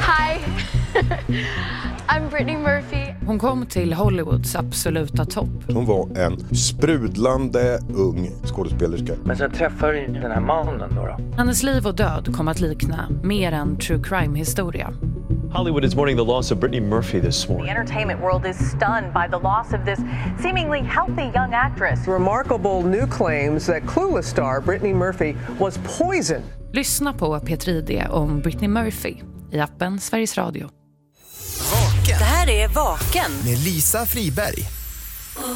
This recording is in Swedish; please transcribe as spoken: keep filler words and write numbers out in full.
Hi, I'm Brittany Murphy. Hon kom till Hollywoods absoluta topp. Hon var en sprudlande ung skådespelerska. Men sen träffade jag den här mannen då, då. Hennes liv och död kom att likna mer än true crime-historia. Hollywood is mourning the loss of Brittany Murphy this morning. The entertainment world is stunned by the loss of this seemingly healthy young actress. Remarkable new claims that Clueless star Brittany Murphy was poisoned. Lyssna på P tre D om Brittany Murphy i appen Sveriges Radio. Vaken. Det här är Vaken med Lisa Friberg.